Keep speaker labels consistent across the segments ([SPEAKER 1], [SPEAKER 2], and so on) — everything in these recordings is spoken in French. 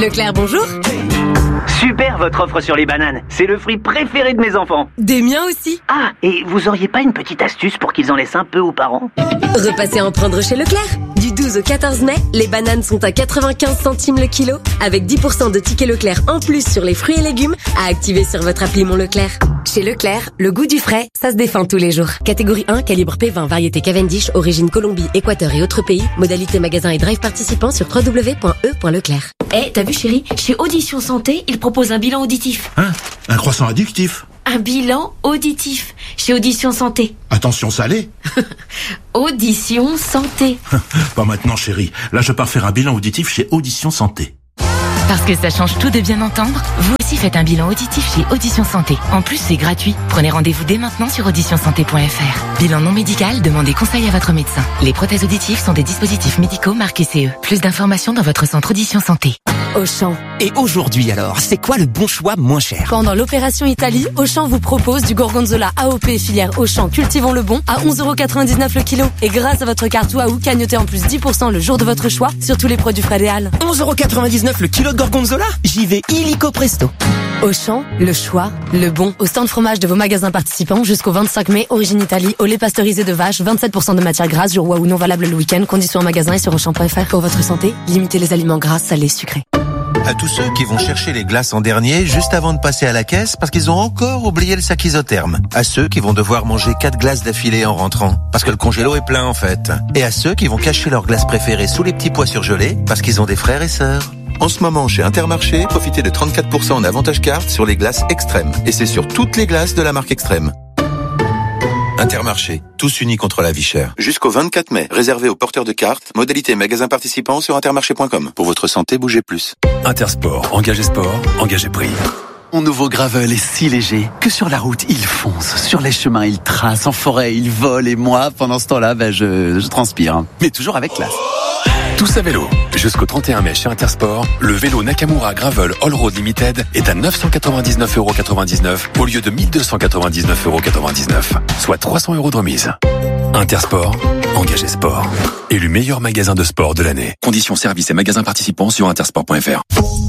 [SPEAKER 1] Leclerc, bonjour.
[SPEAKER 2] Super votre offre sur les bananes. C'est le fruit préféré de mes enfants.
[SPEAKER 1] Des miens aussi.
[SPEAKER 2] Ah, et vous auriez pas une petite astuce pour qu'ils en laissent un peu aux parents ?
[SPEAKER 1] Repassez en prendre chez Leclerc. Du 12 au 14 mai, les bananes sont à 95 centimes le kilo, avec 10% de tickets Leclerc en plus sur les fruits et légumes à activer sur votre appli Mon Leclerc. Chez Leclerc, le goût du frais, ça se défend tous les jours. Catégorie 1, calibre P20, variété Cavendish, origine Colombie, Équateur et autres pays. Modalité magasin et drive participants sur www.e.leclerc.
[SPEAKER 3] T'as vu chérie, chez Audition Santé, ils proposent un bilan auditif.
[SPEAKER 4] Hein ? Un croissant addictif ?
[SPEAKER 3] Un bilan auditif, chez Audition Santé.
[SPEAKER 4] Attention salé ?
[SPEAKER 3] Audition Santé.
[SPEAKER 4] Pas maintenant chérie, là je pars faire un bilan auditif chez Audition Santé.
[SPEAKER 5] Parce que ça change tout de bien entendre, vous aussi faites un bilan auditif chez Audition Santé. En plus, c'est gratuit. Prenez rendez-vous dès maintenant sur auditionsanté.fr. Bilan non médical, demandez conseil à votre médecin. Les prothèses auditives sont des dispositifs médicaux marqués CE. Plus d'informations dans votre centre Audition Santé.
[SPEAKER 1] Auchan.
[SPEAKER 6] Et aujourd'hui alors, c'est quoi le bon choix moins cher ?
[SPEAKER 1] Pendant l'opération Italie, Auchan vous propose du gorgonzola AOP filière Auchan Cultivons le Bon à 11,99€ le kilo. Et grâce à votre carte Waouh, cagnotez en plus 10% le jour de votre choix sur tous les produits frais Léal.
[SPEAKER 6] 11,99€ le kilo de gorgonzola ? J'y vais illico presto.
[SPEAKER 1] Auchan, le choix, le bon. Au stand fromage de vos magasins participants jusqu'au 25 mai, origine Italie, au lait pasteurisé de vache, 27% de matière grasse, jour Waouh non valable le week-end. Conditions en magasin et sur Auchan.fr. Pour votre santé, limitez les aliments gras, salés, sucrés.
[SPEAKER 7] À tous ceux qui vont chercher les glaces en dernier juste avant de passer à la caisse parce qu'ils ont encore oublié le sac isotherme. À ceux qui vont devoir manger 4 glaces d'affilée en rentrant parce que le congélo est plein en fait. Et à ceux qui vont cacher leurs glaces préférées sous les petits pois surgelés parce qu'ils ont des frères et sœurs. En ce moment, chez Intermarché, profitez de 34% en avantage carte sur les glaces Extrême. Et c'est sur toutes les glaces de la marque Extrême. Intermarché, tous unis contre la vie chère. Jusqu'au 24 mai, réservé aux porteurs de cartes, modalité magasin participant sur intermarché.com. Pour votre santé, bougez plus.
[SPEAKER 8] Intersport, engagé sport, engagé prix.
[SPEAKER 9] Mon nouveau gravel est si léger que sur la route, il fonce. Sur les chemins, il trace. En forêt, il vole. Et moi, pendant ce temps-là, je transpire. Mais toujours avec classe.
[SPEAKER 8] Tous à vélo. Jusqu'au 31 mai chez Intersport, le vélo Nakamura Gravel All Road Limited est à 999,99€ au lieu de 1299,99€, soit 300€ de remise. Intersport, engagé sport. Élu meilleur magasin de sport de l'année. Conditions services et magasins participants sur intersport.fr.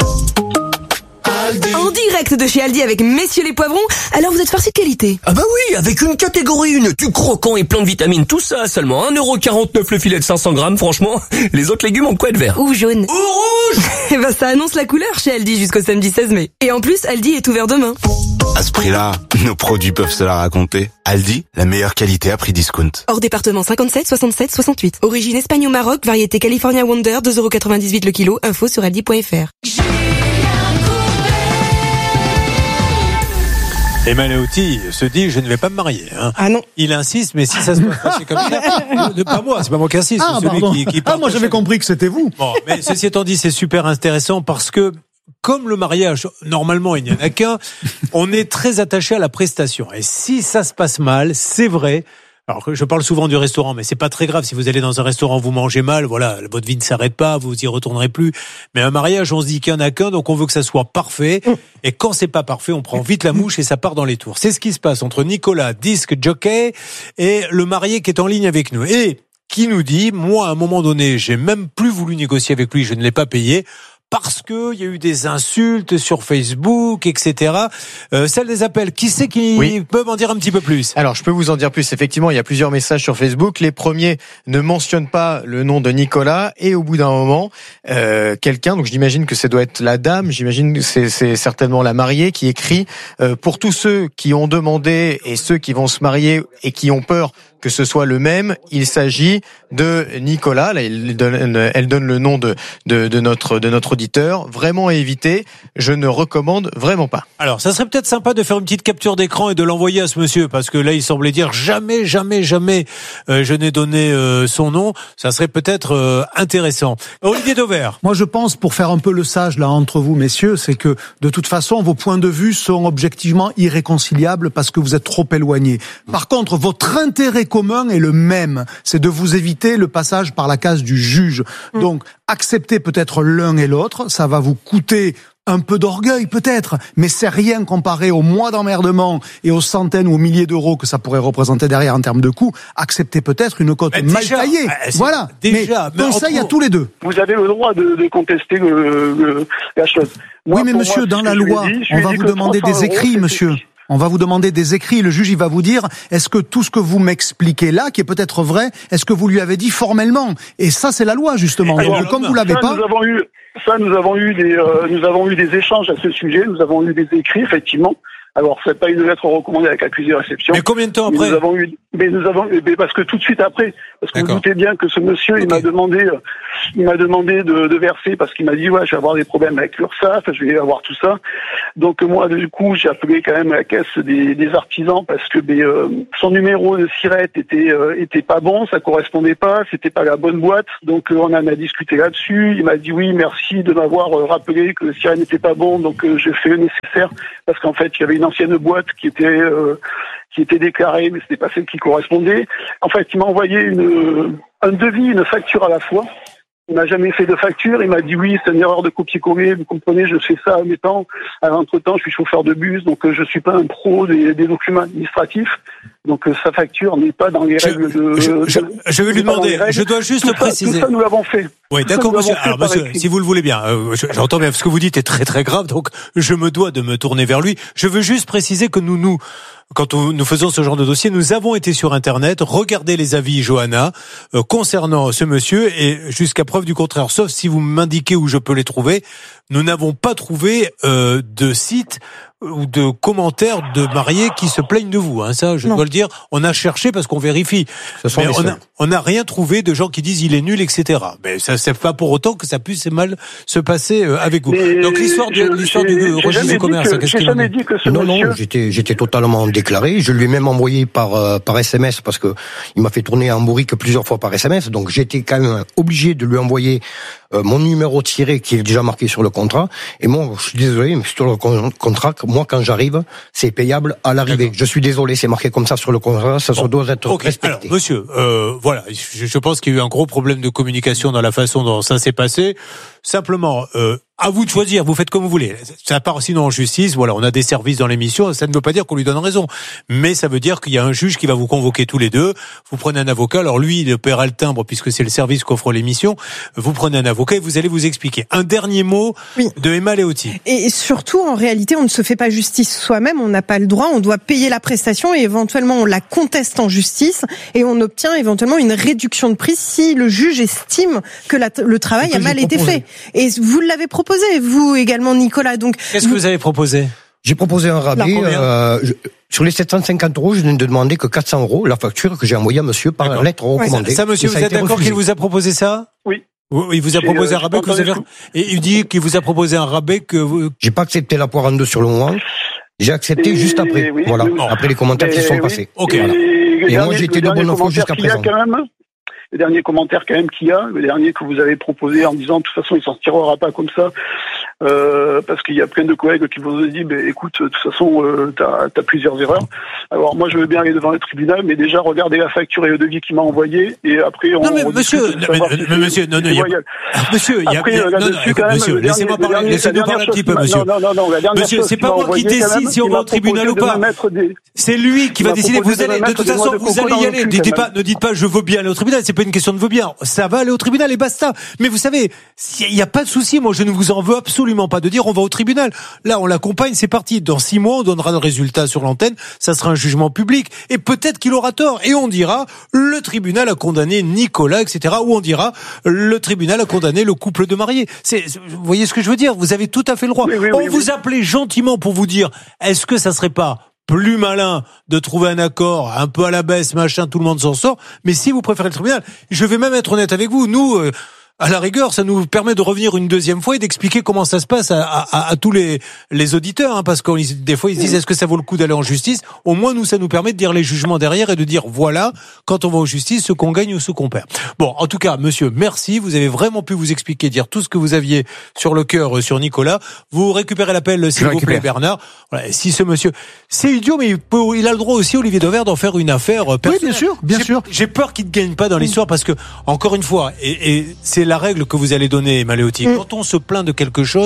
[SPEAKER 10] En direct de chez Aldi avec messieurs les poivrons. Alors vous êtes farci de qualité?
[SPEAKER 11] Ah bah oui, avec une catégorie 1, du croquant et plein de vitamines, tout ça, seulement 1,49€ le filet de 500 grammes, franchement, les autres légumes ont de quoi être verts.
[SPEAKER 10] Ou jaune.
[SPEAKER 11] Ou rouge.
[SPEAKER 10] Eh ben ça annonce la couleur chez Aldi jusqu'au samedi 16 mai. Et en plus, Aldi est ouvert demain.
[SPEAKER 12] À ce prix-là, nos produits peuvent se la raconter. Aldi, la meilleure qualité à prix discount.
[SPEAKER 10] Hors département 57, 67, 68. Origine Espagne ou Maroc, variété California Wonder, 2,98€ le kilo. Info sur aldi.fr.
[SPEAKER 13] Emmanuel Outi se dit je ne vais pas me marier. Hein.
[SPEAKER 10] Ah non.
[SPEAKER 13] Il insiste, mais si ça se passe comme ça, pas moi, c'est pas moi qui insiste.
[SPEAKER 14] Ah,
[SPEAKER 13] c'est celui qui
[SPEAKER 14] moi j'avais compris que c'était vous.
[SPEAKER 13] Bon, mais ceci étant dit, c'est super intéressant parce que comme le mariage, normalement il n'y en a qu'un, on est très attaché à la prestation. Et si ça se passe mal, c'est vrai. Alors, je parle souvent du restaurant, mais c'est pas très grave. Si vous allez dans un restaurant, vous mangez mal, voilà, votre vie ne s'arrête pas, vous y retournerez plus. Mais un mariage, on se dit qu'il n'y en a qu'un, donc on veut que ça soit parfait. Et quand c'est pas parfait, on prend vite la mouche et ça part dans les tours. C'est ce qui se passe entre Nicolas, disque jockey, et le marié qui est en ligne avec nous. Et qui nous dit, moi, à un moment donné, j'ai même plus voulu négocier avec lui, je ne l'ai pas payé. Parce que il y a eu des insultes sur Facebook, etc. Celle des appels, qui c'est qui peut m'en dire un petit peu plus?
[SPEAKER 15] Alors, je peux vous en dire plus. Effectivement, il y a plusieurs messages sur Facebook. Les premiers ne mentionnent pas le nom de Nicolas. Et au bout d'un moment, quelqu'un, donc j'imagine que ça doit être la dame, j'imagine que c'est certainement la mariée qui écrit pour tous ceux qui ont demandé et ceux qui vont se marier et qui ont peur que ce soit le même, il s'agit de Nicolas. Là, elle donne le nom de notre auditeur. Vraiment à éviter. Je ne recommande vraiment pas.
[SPEAKER 13] Alors, ça serait peut-être sympa de faire une petite capture d'écran et de l'envoyer à ce monsieur, parce que là, il semblait dire jamais, je n'ai donné son nom. Ça serait peut-être intéressant. Olivier Dauvert.
[SPEAKER 14] Moi, je pense, pour faire un peu le sage là entre vous, messieurs, c'est que de toute façon, vos points de vue sont objectivement irréconciliables parce que vous êtes trop éloignés. Par contre, votre intérêt commun est le même, c'est de vous éviter le passage par la case du juge. Donc, acceptez peut-être l'un et l'autre, ça va vous coûter un peu d'orgueil peut-être, mais c'est rien comparé aux mois d'emmerdement et aux centaines ou aux milliers d'euros que ça pourrait représenter derrière en termes de coûts. Acceptez peut-être une cote mal taillée. Voilà.
[SPEAKER 13] Déjà,
[SPEAKER 14] mais conseil à tous les deux.
[SPEAKER 16] Vous avez le droit de contester la chose. Moi,
[SPEAKER 14] oui, mais monsieur, dans la loi, on va vous demander des écrits, monsieur. On va vous demander des écrits. Le juge, il va vous dire, est-ce que tout ce que vous m'expliquez là, qui est peut-être vrai, est-ce que vous lui avez dit formellement? Et ça, c'est la loi, justement.
[SPEAKER 16] Alors,
[SPEAKER 14] donc, comme vous l'avez pas...
[SPEAKER 16] Nous avons eu des échanges à ce sujet. Nous avons eu des écrits, effectivement. Alors, c'est pas une lettre recommandée avec accusé de réception.
[SPEAKER 13] Mais combien de temps après?
[SPEAKER 16] Parce que tout de suite après, parce que vous doutez bien que ce monsieur, il m'a demandé de verser parce qu'il m'a dit, ouais, je vais avoir des problèmes avec l'URSSAF, je vais avoir tout ça. Donc, moi, du coup, j'ai appelé quand même la caisse des artisans parce que, son numéro de SIRET était pas bon, ça correspondait pas, c'était pas la bonne boîte. Donc, on en a discuté là-dessus. Il m'a dit, oui, merci de m'avoir rappelé que le SIRET n'était pas bon, donc, j'ai fait le nécessaire parce qu'en fait, il y avait une ancienne boîte qui était déclarée, mais c'était pas celle qui correspondait. En fait, il m'a envoyé un devis, une facture à la fois. Il m'a jamais fait de facture. Il m'a dit oui, c'est une erreur de copier-coller. Vous comprenez, je fais ça en mettant. Entre-temps, je suis chauffeur de bus, donc je suis pas un pro des documents administratifs. Donc sa facture n'est pas dans les règles de.
[SPEAKER 13] Je vais lui demander. Je dois juste préciser.
[SPEAKER 16] Tout ça, nous l'avons fait.
[SPEAKER 13] Oui, d'accord, monsieur. Alors, monsieur, si vous le voulez bien, j'entends bien ce que vous dites est très très grave, donc je me dois de me tourner vers lui. Je veux juste préciser que quand nous faisons ce genre de dossier, nous avons été sur Internet, regardez les avis, Johanna, concernant ce monsieur, et jusqu'à preuve du contraire, sauf si vous m'indiquez où je peux les trouver, nous n'avons pas trouvé de site ou de commentaires de mariés qui se plaignent de vous. Hein, ça, je dois le dire. On a cherché parce qu'on vérifie. Mais on n'a rien trouvé de gens qui disent il est nul, etc. Mais ça, c'est pas pour autant que ça puisse mal se passer avec vous. Donc l'histoire du registre du commerce, qu'est-ce qu'il en est?
[SPEAKER 17] Non, j'étais totalement déclaré. Je lui ai même envoyé par SMS parce que il m'a fait tourner en bourrique plusieurs fois par SMS. Donc j'étais quand même obligé de lui envoyer mon numéro de SIRET qui est déjà marqué sur le contrat. Et moi, je suis désolé, mais sur le contrat, moi, quand j'arrive, c'est payable à l'arrivée. Je suis désolé, c'est marqué comme ça sur le contrat, ça doit être respecté.
[SPEAKER 13] Alors, monsieur, voilà, je pense qu'il y a eu un gros problème de communication dans la façon dont ça s'est passé. Simplement, à vous de choisir, vous faites comme vous voulez. Ça part sinon en justice, voilà, on a des services dans l'émission, ça ne veut pas dire qu'on lui donne raison. Mais ça veut dire qu'il y a un juge qui va vous convoquer tous les deux, vous prenez un avocat, alors lui, il paiera le timbre puisque c'est le service qu'offre l'émission, vous prenez un avocat et vous allez vous expliquer. Un dernier mot de Emma Leotti.
[SPEAKER 18] Et surtout, en réalité, on ne se fait pas justice soi-même, on n'a pas le droit, on doit payer la prestation et éventuellement on la conteste en justice et on obtient éventuellement une réduction de prix si le juge estime que le travail a mal été fait. Et vous l'avez proposé, vous également, Nicolas. Donc,
[SPEAKER 13] qu'est-ce que vous avez proposé?
[SPEAKER 17] J'ai proposé un rabais. Sur les 750 €, je n'ai demandé que 400 €, la facture que j'ai envoyée à monsieur par lettre recommandée.
[SPEAKER 13] Ça, monsieur, vous êtes d'accord qu'il vous a proposé ça?
[SPEAKER 16] Oui.
[SPEAKER 13] Il vous a proposé un rabais que vous avez... Et il dit qu'il vous a proposé un rabais que vous...
[SPEAKER 17] J'ai pas accepté la poire en deux sur le moment. J'ai accepté juste après. Voilà. Après les commentaires qui sont passés.
[SPEAKER 13] Ok.
[SPEAKER 17] Et moi, j'ai été de bonne foi jusqu'à présent.
[SPEAKER 16] Le dernier commentaire quand même qu'il y a, le dernier que vous avez proposé en disant de toute façon il s'en tirera pas comme ça, parce qu'il y a plein de collègues qui vous ont dit écoute, de toute façon t'as plusieurs erreurs. Alors moi je veux bien aller devant le tribunal, mais déjà regardez la facture et le devis qu'il m'a envoyé et après on...
[SPEAKER 13] Non mais monsieur, monsieur, laissez-moi parler, laissez-nous parler un petit peu, monsieur. Monsieur, c'est pas moi qui décide si on va au tribunal ou pas. C'est lui qui va décider. Vous allez, de toute façon, vous allez y aller. Ne dites pas je veux bien aller au tribunal. C'est pas une question de veux bien. Ça va aller au tribunal et basta. Mais vous savez, il y a pas de souci. Moi, je ne vous en veux absolument pas de dire on va au tribunal. Là, on l'accompagne, c'est parti. Dans 6 mois, on donnera le résultat sur l'antenne. Ça sera un jugement public. Et peut-être qu'il aura tort. Et on dira le tribunal a condamné Nicolas, etc. Ou on dira le tribunal a condamné le couple de mariés. Vous voyez ce que je veux dire? Vous avez tout à fait le droit. On vous appelait gentiment pour vous dire est-ce que ça serait pas plus malin de trouver un accord un peu à la baisse, machin, tout le monde s'en sort. Mais si vous préférez le tribunal, je vais même être honnête avec vous. Nous, à la rigueur, ça nous permet de revenir une deuxième fois et d'expliquer comment ça se passe à tous les auditeurs, hein, parce que des fois ils se disent est-ce que ça vaut le coup d'aller en justice? Au moins nous, ça nous permet de dire les jugements derrière et de dire voilà, quand on va en justice, ce qu'on gagne ou ce qu'on perd. Bon, en tout cas, monsieur, merci. Vous avez vraiment pu vous expliquer, dire tout ce que vous aviez sur le cœur sur Nicolas. Vous récupérez l'appel, s'il vous plaît, Bernard. Voilà, si ce monsieur, c'est idiot, mais il a le droit aussi, Olivier Dauvert, d'en faire une affaire personnelle.
[SPEAKER 14] Oui, bien sûr.
[SPEAKER 13] J'ai peur qu'il ne gagne pas dans l'histoire parce que, encore une fois, et c'est la règle que vous allez donner, Emma Leotti. Quand on se plaint de quelque chose,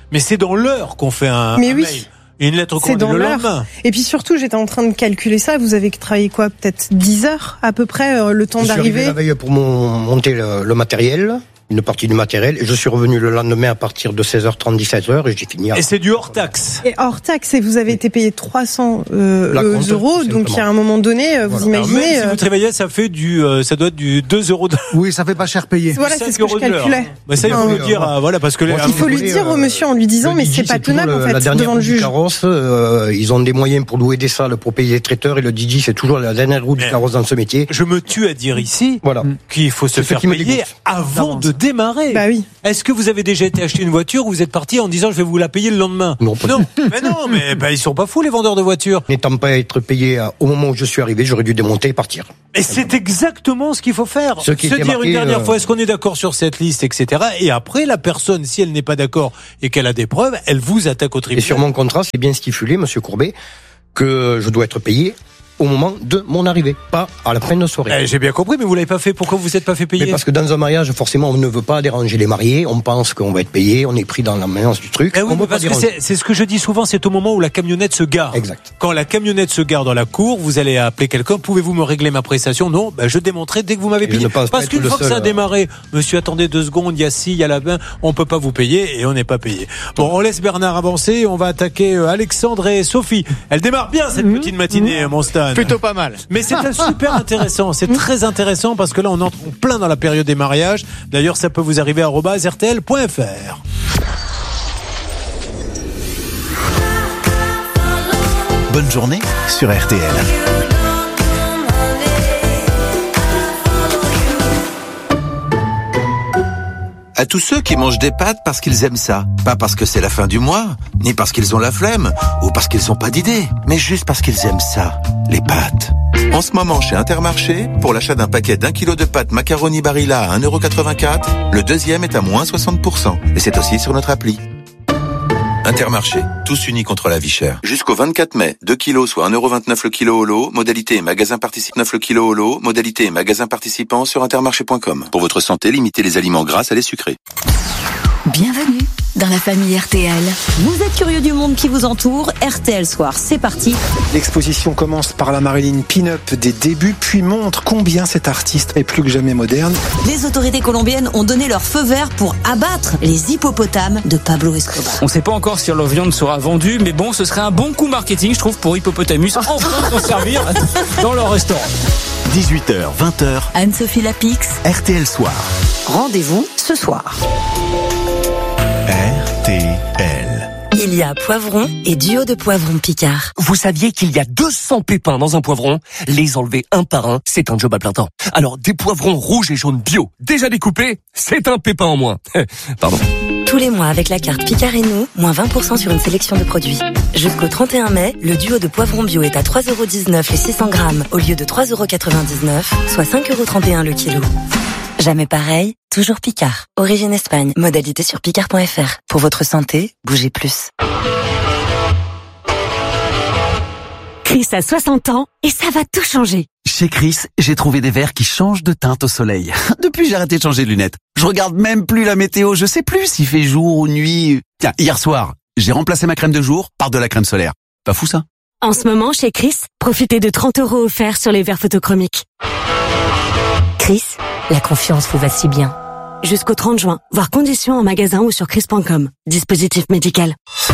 [SPEAKER 13] Mais c'est dans l'heure qu'on fait un mail. Et une lettre qu'on dit le lendemain.
[SPEAKER 18] Et puis surtout, j'étais en train de calculer ça. Vous avez travaillé quoi? Peut-être 10 heures à peu près, le temps d'arriver?
[SPEAKER 17] Je suis arrivé la veille pour monter le matériel. Une partie du matériel, et je suis revenu le lendemain à partir de 16h30, 17h, et j'ai fini.
[SPEAKER 13] Et c'est du hors taxe.
[SPEAKER 18] Et hors taxe, et vous avez été payé 300 euros, donc il y a un moment donné, vous imaginez.
[SPEAKER 13] Même si vous travaillez, ça fait ça doit être du 2 euros.
[SPEAKER 14] Oui, ça fait pas cher payé.
[SPEAKER 18] Voilà, c'est ce que je calculais.
[SPEAKER 13] Mais ça, il faut le dire, voilà, parce que
[SPEAKER 18] il faut lui dire au monsieur en lui disant, mais c'est pas tenable en fait, devant le juge.
[SPEAKER 17] Carrosse, ils ont des moyens pour louer des salles, pour payer les traiteurs, et le DJ, c'est toujours la dernière roue du carrosse dans ce métier.
[SPEAKER 13] Je me tue à dire ici, qu'il faut se faire payer avant de démarrer.
[SPEAKER 18] Bah oui.
[SPEAKER 13] Est-ce que vous avez déjà été acheter une voiture ou vous êtes parti en disant je vais vous la payer le lendemain?
[SPEAKER 17] Non,
[SPEAKER 13] mais ils sont pas fous les vendeurs de voitures.
[SPEAKER 17] N'étant pas être payé au moment où je suis arrivé, j'aurais dû démonter et partir.
[SPEAKER 13] Et c'est exactement ce qu'il faut faire. Se dire une dernière fois, est-ce qu'on est d'accord sur cette liste, etc. Et après, la personne, si elle n'est pas d'accord et qu'elle a des preuves, elle vous attaque au tribunal.
[SPEAKER 17] Et sur mon contrat, c'est bien stipulé, monsieur Courbet, que je dois être payé au moment de mon arrivée, pas à la fin de soirée.
[SPEAKER 13] J'ai bien compris, mais vous l'avez pas fait. Pourquoi vous êtes pas fait payer?
[SPEAKER 17] Mais parce que dans un mariage, forcément, on ne veut pas déranger les mariés. On pense qu'on va être payé. On est pris dans la maintenance du truc.
[SPEAKER 13] Oui, parce que c'est ce que je dis souvent, c'est au moment où la camionnette se gare.
[SPEAKER 17] Exact.
[SPEAKER 13] Quand la camionnette se gare dans la cour, vous allez appeler quelqu'un. Pouvez-vous me régler ma prestation? Non, je démontrerai dès que vous m'avez payé. Parce qu'une fois que ça a démarré, monsieur, attendez 2 secondes, il y a ci, il y a là-bas, on peut pas vous payer et on n'est pas payé. Bon, on laisse Bernard avancer. On va attaquer Alexandre et Sophie. Elle démarre bien cette petite matinée, mon Stan.
[SPEAKER 15] Plutôt pas mal.
[SPEAKER 13] Mais c'est super intéressant, c'est très intéressant parce que là on entre en plein dans la période des mariages. D'ailleurs ça peut vous arriver à @rtl.fr.
[SPEAKER 19] Bonne journée sur RTL.
[SPEAKER 7] À tous ceux qui mangent des pâtes parce qu'ils aiment ça. Pas parce que c'est la fin du mois, ni parce qu'ils ont la flemme, ou parce qu'ils n'ont pas d'idée, mais juste parce qu'ils aiment ça, les pâtes. En ce moment, chez Intermarché, pour l'achat d'un paquet d'1 kilo de pâtes macaroni Barilla à 1,84 €, le deuxième est à moins 60%. Et c'est aussi sur notre appli. Intermarché, tous unis contre la vie chère. Jusqu'au 24 mai, 2 kilos soit 1,29 € le kilo au lot, modalité et magasin participant 9 le kilo au lot, modalité et magasin participant sur intermarché.com. Pour votre santé, limitez les aliments gras à les sucrés.
[SPEAKER 3] Bienvenue dans la famille RTL. Vous êtes curieux du monde qui vous entoure, RTL Soir, c'est parti.
[SPEAKER 20] L'exposition commence par la Marilyn Pin-Up des débuts, puis montre combien cet artiste est plus que jamais moderne.
[SPEAKER 3] Les autorités colombiennes ont donné leur feu vert pour abattre les hippopotames de Pablo Escobar.
[SPEAKER 11] On ne sait pas encore si leur viande sera vendue, mais bon, ce serait un bon coup marketing, je trouve, pour Hippopotamus, enfin s'en servir dans leur restaurant.
[SPEAKER 19] 18h, 20h.
[SPEAKER 3] Anne-Sophie Lapix.
[SPEAKER 19] RTL Soir.
[SPEAKER 3] Rendez-vous ce soir.
[SPEAKER 19] RTL.
[SPEAKER 1] Il y a poivron et duo de poivrons Picard.
[SPEAKER 11] Vous saviez qu'il y a 200 pépins dans un poivron? Les enlever un par un, c'est un job à plein temps. Alors, des poivrons rouges et jaunes bio, déjà découpés, c'est un pépin en moins. Pardon.
[SPEAKER 1] Tous les mois avec la carte Picard et nous, moins 20% sur une sélection de produits. Jusqu'au 31 mai, le duo de poivrons bio est à 3,19 € les 600 grammes au lieu de 3,99 €, soit 5,31 € le kilo. Jamais pareil, toujours Picard. Origine Espagne, modalité sur picard.fr. Pour votre santé, bougez plus.
[SPEAKER 21] Chris a 60 ans et ça va tout changer.
[SPEAKER 9] Chez Chris, j'ai trouvé des verres qui changent de teinte au soleil. Depuis, j'ai arrêté de changer de lunettes. Je regarde même plus la météo, je sais plus s'il fait jour ou nuit. Tiens, hier soir, j'ai remplacé ma crème de jour par de la crème solaire. Pas fou ça?
[SPEAKER 21] En ce moment, chez Chris, profitez de 30 € offerts sur les verres photochromiques. Chris, la confiance vous va si bien. Jusqu'au 30 juin, voir conditions en magasin ou sur chris.com. Dispositif médical.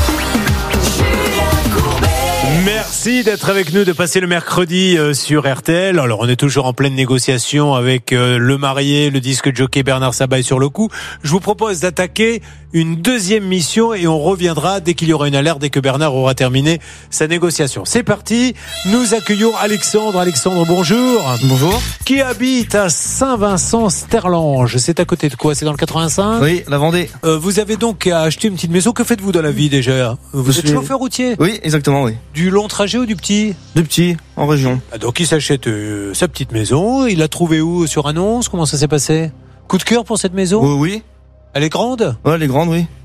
[SPEAKER 13] Merci d'être avec nous, de passer le mercredi sur RTL. Alors, on est toujours en pleine négociation avec le marié, le disque jockey Bernard Sabaye sur le coup. Je vous propose d'attaquer une deuxième mission et on reviendra dès qu'il y aura une alerte, dès que Bernard aura terminé sa négociation. C'est parti, nous accueillons Alexandre. Alexandre, bonjour.
[SPEAKER 22] Bonjour.
[SPEAKER 13] Qui habite à Saint-Vincent-Sterlange. C'est à côté de quoi? C'est dans le 85?
[SPEAKER 22] Oui, la Vendée.
[SPEAKER 13] Vous avez donc acheté une petite maison. Que faites-vous dans la vie déjà? Vous êtes chauffeur routier?
[SPEAKER 22] Oui, exactement, oui.
[SPEAKER 13] Du long trajet ou du petit?
[SPEAKER 22] Du petit, en région.
[SPEAKER 13] Donc il s'achète sa petite maison. Il l'a trouvée où? Sur annonce? Comment ça s'est passé? Coup de cœur pour cette maison?
[SPEAKER 22] Oui.
[SPEAKER 13] Elle est grande?
[SPEAKER 22] Ouais, elle est grande, oui.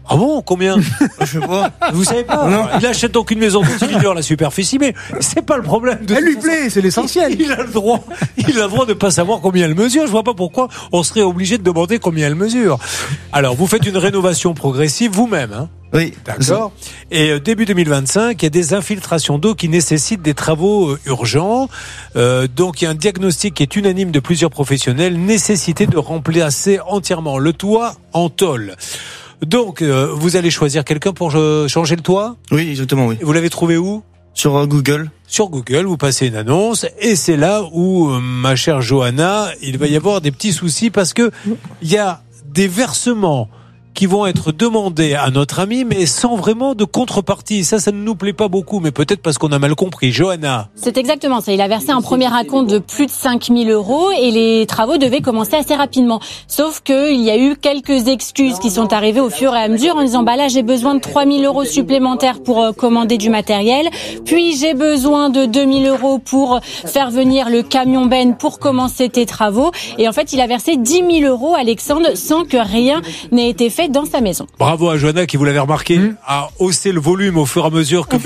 [SPEAKER 13] Ah bon, combien?
[SPEAKER 22] Je sais pas.
[SPEAKER 13] Vous savez pas?
[SPEAKER 22] Non.
[SPEAKER 13] Il achète donc une maison de 10 millions à la superficie, mais c'est pas le problème.
[SPEAKER 14] Elle lui plaît, c'est l'essentiel.
[SPEAKER 13] Il a le droit de pas savoir combien elle mesure. Je vois pas pourquoi on serait obligé de demander combien elle mesure. Alors, vous faites une rénovation progressive vous-même, hein?
[SPEAKER 22] Oui.
[SPEAKER 13] D'accord. Et début 2025, il y a des infiltrations d'eau qui nécessitent des travaux urgents. Donc, il y a un diagnostic qui est unanime de plusieurs professionnels, nécessité de remplacer entièrement le toit en tôle. Donc, vous allez choisir quelqu'un pour changer le toit?
[SPEAKER 22] Oui, exactement, oui.
[SPEAKER 13] Vous l'avez trouvé où?
[SPEAKER 22] Sur Google.
[SPEAKER 13] Sur Google, vous passez une annonce et c'est là où, ma chère Johanna, il va y avoir des petits soucis parce que il y a des versements qui vont être demandés à notre ami, mais sans vraiment de contrepartie. Ça ne nous plaît pas beaucoup, mais peut-être parce qu'on a mal compris. Johanna.
[SPEAKER 2] C'est exactement ça. Il a versé un premier acompte de plus de 5 000 € et les travaux devaient commencer assez rapidement. Sauf qu'il y a eu quelques excuses qui sont arrivées au fur et à mesure en disant, là, j'ai besoin de 3 000 € supplémentaires pour commander du matériel. Puis, j'ai besoin de 2 000 € pour faire venir le camion benne pour commencer tes travaux. Et en fait, il a versé 10 000 €, Alexandre, sans que rien n'ait été fait dans sa maison.
[SPEAKER 13] Bravo à Johanna qui, vous l'avez remarqué, a haussé le volume au fur et à mesure que